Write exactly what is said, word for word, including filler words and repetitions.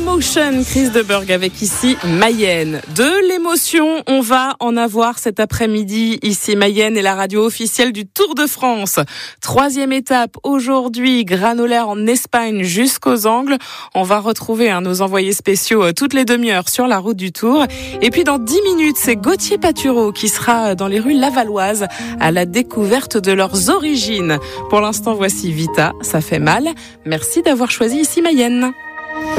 Motion, Chris de Burgh avec ici Mayenne. De l'émotion, on va en avoir cet après-midi. Ici Mayenne est la radio officielle du Tour de France. Troisième étape aujourd'hui, Granollers en Espagne jusqu'aux Angles. On va retrouver hein, nos envoyés spéciaux toutes les demi-heures sur la route du Tour. Et puis dans dix minutes, c'est Gauthier Patureau qui sera dans les rues lavalloises à la découverte de leurs origines. Pour l'instant, voici Vita, ça fait mal. Merci d'avoir choisi ici Mayenne.